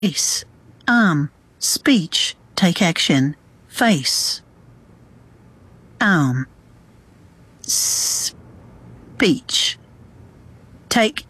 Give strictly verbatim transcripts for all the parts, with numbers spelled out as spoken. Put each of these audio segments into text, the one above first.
Face, arm, speech, take action, face, arm, speech, take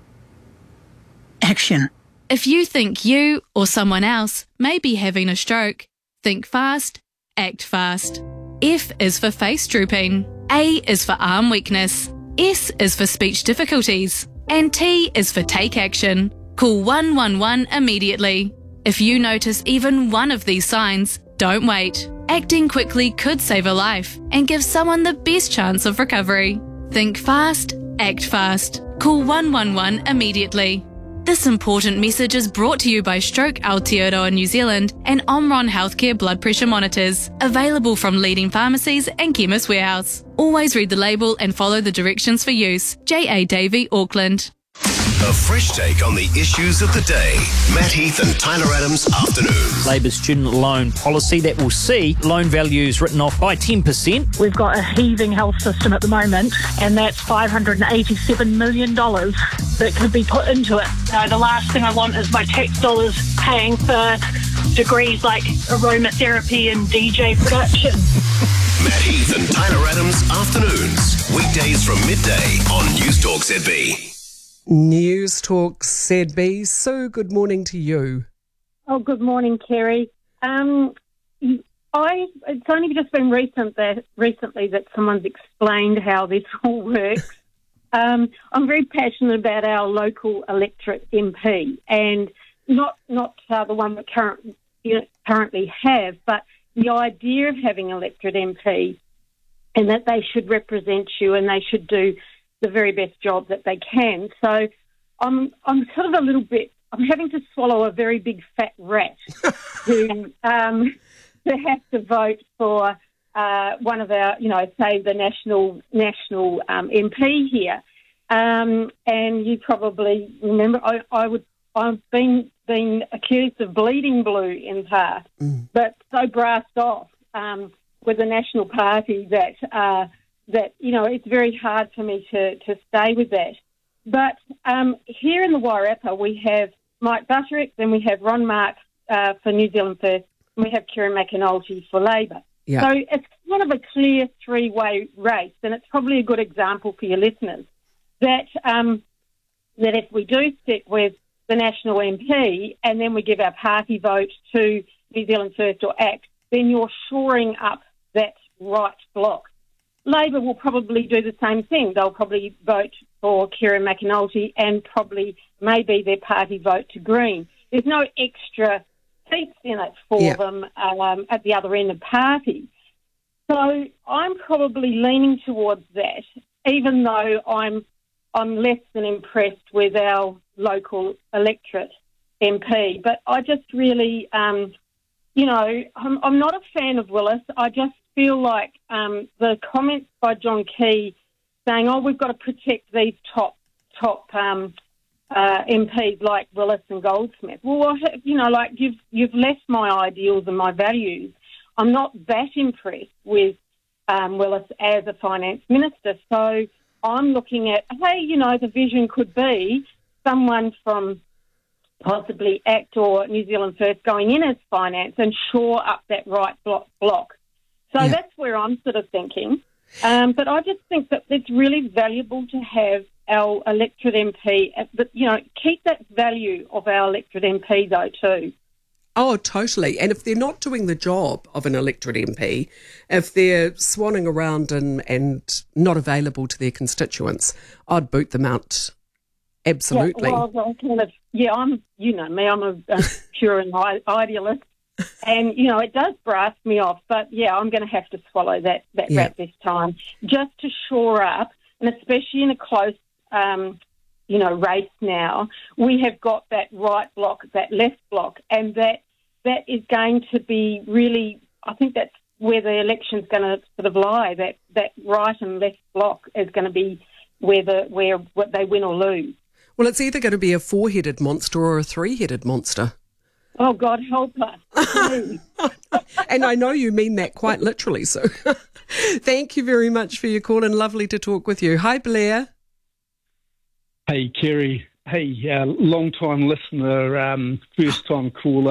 action. If you think you or someone else may be having a stroke, think fast, act fast. F is for face drooping, A is for arm weakness, S is for speech difficulties, and T is for take action. Call one one one immediately. If you notice even one of these signs, don't wait. Acting quickly could save a life and give someone the best chance of recovery. Think fast, act fast. Call one one one immediately. This important message is brought to you by Stroke Aotearoa New Zealand and Omron Healthcare blood pressure monitors, available from leading pharmacies and Chemist Warehouse. Always read the label and follow the directions for use. J A Davey, Auckland. A fresh take on the issues of the day. Matt Heath and Tyler Adams Afternoons. Labour's student loan policy that will see loan values written off by ten percent. We've got a heaving health system at the moment, and that's five hundred eighty-seven million dollars that could be put into it. Uh, the last thing I want is my tax dollars paying for degrees like aromatherapy and D J production. Matt Heath and Tyler Adams Afternoons. Weekdays from midday on News Talk Z B. News Talk Z B. Sue, good morning to you. Oh, good morning, Kerry. Um, I it's only just been recent that recently that someone's explained how this all works. um, I'm very passionate about our local electorate M P, and not not uh, the one we current, you know, currently have, but the idea of having electorate M P, and that they should represent you and they should do the very best job that they can. So I'm I'm sort of a little bit, I'm having to swallow a very big fat rat to, um, to have to vote for uh, one of our, you know, say the national national um, M P here. Um, and you probably remember, I, I would, I've been, been accused of bleeding blue in the past, mm. but so brassed off um, with the National Party that... Uh, that, you know, it's very hard for me to, to stay with that. But um, here in the Wairarapa, we have Mike Butterick, then we have Ron Mark uh, for New Zealand First, and we have Kieran McAnulty for Labour. Yeah. So it's kind of a clear three-way race, and it's probably a good example for your listeners that um, that if we do stick with the national M P and then we give our party vote to New Zealand First or ACT, then you're shoring up that right block. Labor will probably do the same thing. They'll probably vote for Kieran McAnulty and probably maybe their party vote to Green. There's no extra seats in it for yeah. them um, at the other end of the party. So I'm probably leaning towards that, even though I'm I'm less than impressed with our local electorate M P. But I just really, um, you know, I'm, I'm not a fan of Willis. I just feel like um, the comments by John Key saying, oh, we've got to protect these top top um, uh, M Ps like Willis and Goldsmith. Well, you know, like you've, you've left my ideals and my values. I'm not that impressed with um, Willis as a finance minister. So I'm looking at, hey, you know, the vision could be someone from possibly ACT or New Zealand First going in as finance and shore up that right block. block. So yeah. that's where I'm sort of thinking. Um, but I just think that it's really valuable to have our electorate M P, but, you know, keep that value of our electorate M P, though, too. Oh, totally. And if they're not doing the job of an electorate M P, if they're swanning around and, and not available to their constituents, I'd boot them out. Absolutely. Yeah, well, I'm kind of, yeah, I'm, you know me, I'm a, a pure and idealist. And, you know, it does brass me off, but, yeah, I'm going to have to swallow that, that yeah. rat this time just to shore up, and especially in a close, um, you know, race now, we have got that right block, that left block, and that that is going to be really, I think that's where the election's going to sort of lie, that, that right and left block is going to be where, the, where what they win or lose. Well, it's either going to be a four-headed monster or a three-headed monster. Oh, God help us. And I know you mean that quite literally, so thank you very much for your call and lovely to talk with you. Hi, Blair. Hey, Kerry. Hey, uh, long time listener, um, first time caller.